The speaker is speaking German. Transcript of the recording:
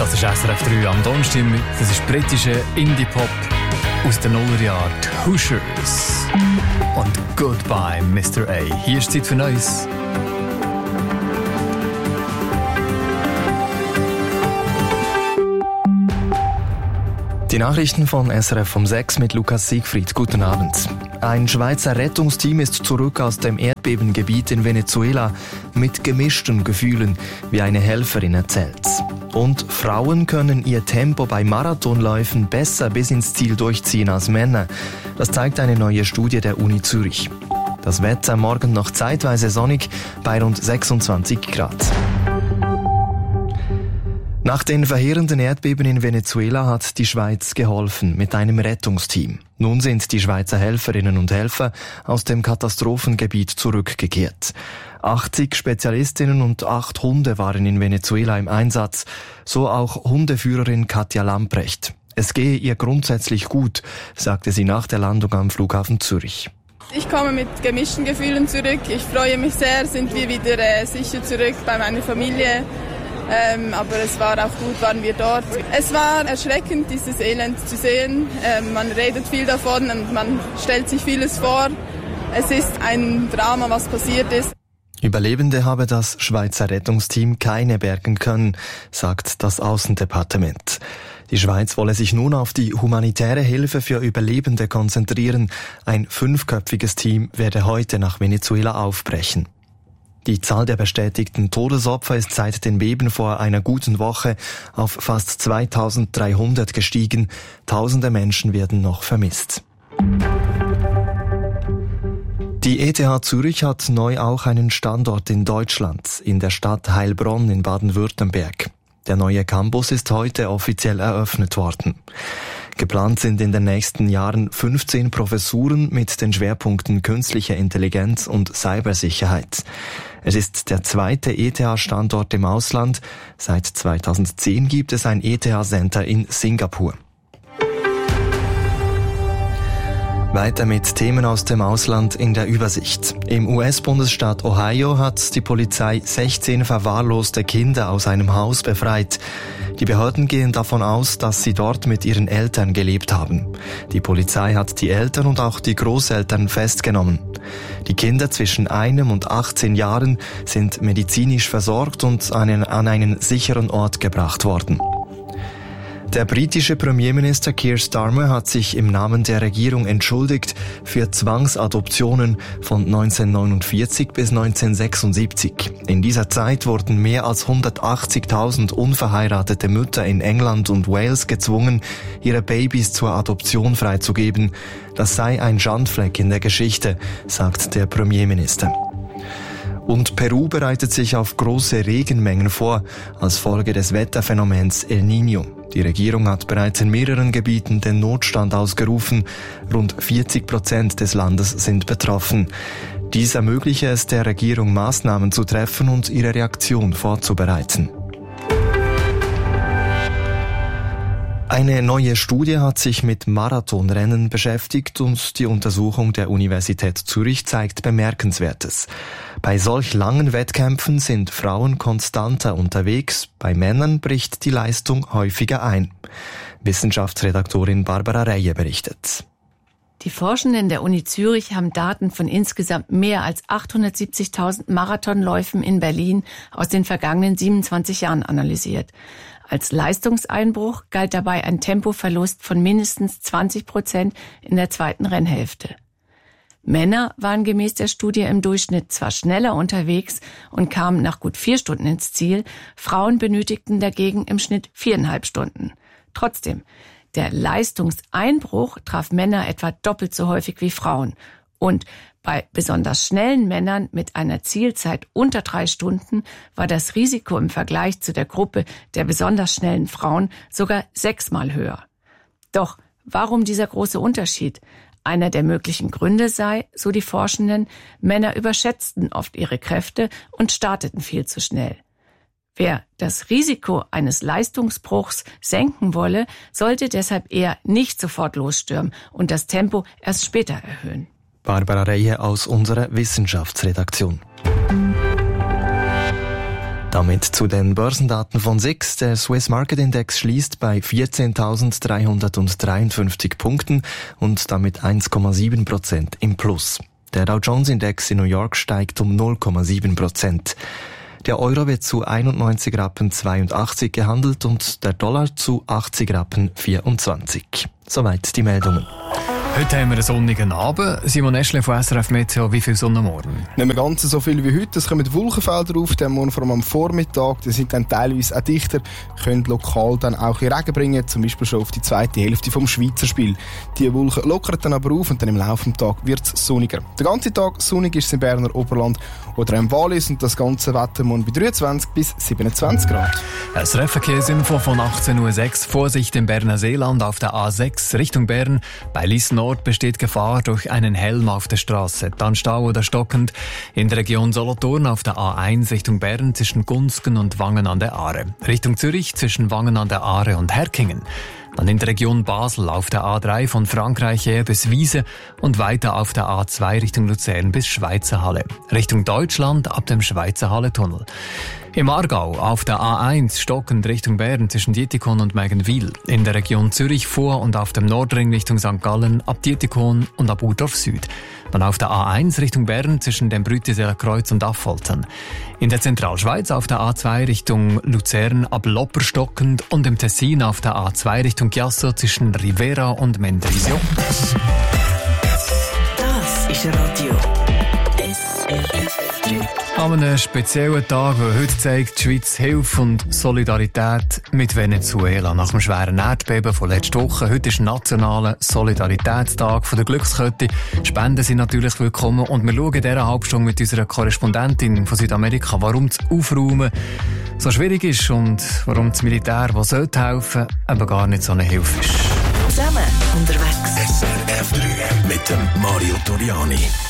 Das ist SRF 3 am Donnerstag. Das ist britische Indie-Pop aus den Nullerjahren. Hoosiers und Goodbye Mr. A. Hier ist Zeit für Neues. Die Nachrichten von SRF um 6 mit Lukas Siegfried. Guten Abend. Ein Schweizer Rettungsteam ist zurück aus dem Erdbebengebiet in Venezuela mit gemischten Gefühlen, wie eine Helferin erzählt. Und Frauen können ihr Tempo bei Marathonläufen besser bis ins Ziel durchziehen als Männer. Das zeigt eine neue Studie der Uni Zürich. Das Wetter morgen noch zeitweise sonnig bei rund 26 Grad. Nach den verheerenden Erdbeben in Venezuela hat die Schweiz geholfen mit einem Rettungsteam. Nun sind die Schweizer Helferinnen und Helfer aus dem Katastrophengebiet zurückgekehrt. 80 Spezialistinnen und 8 Hunde waren in Venezuela im Einsatz, so auch Hundeführerin Katja Lamprecht. Es gehe ihr grundsätzlich gut, sagte sie nach der Landung am Flughafen Zürich. Ich komme mit gemischten Gefühlen zurück. Ich freue mich sehr, sind wir wieder sicher zurück bei meiner Familie. Aber es war auch gut, waren wir dort. Es war erschreckend, dieses Elend zu sehen. Man redet viel davon und man stellt sich vieles vor. Es ist ein Drama, was passiert ist. Überlebende habe das Schweizer Rettungsteam keine bergen können, sagt das Außendepartement. Die Schweiz wolle sich nun auf die humanitäre Hilfe für Überlebende konzentrieren. Ein 5-köpfiges Team werde heute nach Venezuela aufbrechen. Die Zahl der bestätigten Todesopfer ist seit den Beben vor einer guten Woche auf fast 2300 gestiegen. Tausende Menschen werden noch vermisst. Die ETH Zürich hat neu auch einen Standort in Deutschland, in der Stadt Heilbronn in Baden-Württemberg. Der neue Campus ist heute offiziell eröffnet worden. Geplant sind in den nächsten Jahren 15 Professuren mit den Schwerpunkten künstliche Intelligenz und Cybersicherheit. Es ist der zweite ETH-Standort im Ausland. Seit 2010 gibt es ein ETH-Center in Singapur. Weiter mit Themen aus dem Ausland in der Übersicht. Im US-Bundesstaat Ohio hat die Polizei 16 verwahrloste Kinder aus einem Haus befreit. Die Behörden gehen davon aus, dass sie dort mit ihren Eltern gelebt haben. Die Polizei hat die Eltern und auch die Großeltern festgenommen. Die Kinder zwischen 1 und 18 Jahren sind medizinisch versorgt und an einen sicheren Ort gebracht worden. Der britische Premierminister Keir Starmer hat sich im Namen der Regierung entschuldigt für Zwangsadoptionen von 1949 bis 1976. In dieser Zeit wurden mehr als 180.000 unverheiratete Mütter in England und Wales gezwungen, ihre Babys zur Adoption freizugeben. Das sei ein Schandfleck in der Geschichte, sagt der Premierminister. Und Peru bereitet sich auf große Regenmengen vor, als Folge des Wetterphänomens El Niño. Die Regierung hat bereits in mehreren Gebieten den Notstand ausgerufen. Rund 40% des Landes sind betroffen. Dies ermögliche es der Regierung, Maßnahmen zu treffen und ihre Reaktion vorzubereiten. Eine neue Studie hat sich mit Marathonrennen beschäftigt und die Untersuchung der Universität Zürich zeigt Bemerkenswertes. Bei solch langen Wettkämpfen sind Frauen konstanter unterwegs, bei Männern bricht die Leistung häufiger ein. Wissenschaftsredaktorin Barbara Reie berichtet. Die Forschenden der Uni Zürich haben Daten von insgesamt mehr als 870.000 Marathonläufen in Berlin aus den vergangenen 27 Jahren analysiert. Als Leistungseinbruch galt dabei ein Tempoverlust von mindestens 20% in der zweiten Rennhälfte. Männer waren gemäß der Studie im Durchschnitt zwar schneller unterwegs und kamen nach gut 4 Stunden ins Ziel, Frauen benötigten dagegen im Schnitt 4,5 Stunden. Trotzdem, der Leistungseinbruch traf Männer etwa doppelt so häufig wie Frauen. Und bei besonders schnellen Männern mit einer Zielzeit unter 3 Stunden war das Risiko im Vergleich zu der Gruppe der besonders schnellen Frauen sogar 6-mal höher. Doch warum dieser große Unterschied? Einer der möglichen Gründe sei, so die Forschenden, Männer überschätzten oft ihre Kräfte und starteten viel zu schnell. Wer das Risiko eines Leistungsbruchs senken wolle, sollte deshalb eher nicht sofort losstürmen und das Tempo erst später erhöhen. Barbara Reie aus unserer Wissenschaftsredaktion. Damit zu den Börsendaten von SIX. Der Swiss Market Index schließt bei 14.353 Punkten und damit 1,7% im Plus. Der Dow Jones Index in New York steigt um 0,7%. Der Euro wird zu 91,82 Rappen gehandelt und der Dollar zu 80,24 Rappen. Soweit die Meldungen. Heute haben wir einen sonnigen Abend. Simon Eschle von SRF Meteo, wie viel Sonne morgen? Nicht mehr ganz so viel wie heute. Es kommen Wolkenfelder auf, der morgen vor allem am Vormittag. Die sind dann teilweise auch dichter, können lokal dann auch in Regen bringen, zum Beispiel schon auf die zweite Hälfte vom Schweizer Spiel. Die Wolken lockern dann aber auf und dann im Laufe des Tages wird es sonniger. Den ganzen Tag sonnig ist es im Berner Oberland oder im Wallis und das ganze Wetter morgen bei 23 bis 27 Grad. Das Verkehrsinfo von 18.06 Uhr. Vorsicht im Berner Seeland auf der A6 Richtung Bern. Bei Lies Nord besteht Gefahr durch einen Helm auf der Straße. Dann Stau oder stockend. In der Region Solothurn auf der A1 Richtung Bern zwischen Gunsken und Wangen an der Aare. Richtung Zürich zwischen Wangen an der Aare und Herkingen. Dann in der Region Basel auf der A3 von Frankreich her bis Wiese und weiter auf der A2 Richtung Luzern bis Schweizer Halle. Richtung Deutschland ab dem Schweizer Halle-Tunnel. Im Aargau auf der A1 stockend Richtung Bern zwischen Dietikon und Mägenwil. In der Region Zürich vor und auf dem Nordring Richtung St. Gallen ab Dietikon und ab Urdorf Süd. Dann auf der A1 Richtung Bern zwischen dem Brütiseler Kreuz und Affoltern. In der Zentralschweiz auf der A2 Richtung Luzern ab Lopper stockend und im Tessin auf der A2 Richtung Chiasso zwischen Rivera und Mendrisio. Das ist Radio SRF 3. An einem speziellen Tag, der heute zeigt, die Schweiz Hilfe und Solidarität mit Venezuela. Nach dem schweren Erdbeben von letzter Woche. Heute ist nationaler Solidaritätstag von der Glückskette. Spenden sind natürlich willkommen und wir schauen in dieser Halbstunde mit unserer Korrespondentin von Südamerika, warum das Aufräumen so schwierig ist und warum das Militär, das sollte helfen, eben gar nicht so eine Hilfe ist. Zusammen unterwegs. SRF 3 mit dem Mario Toriani.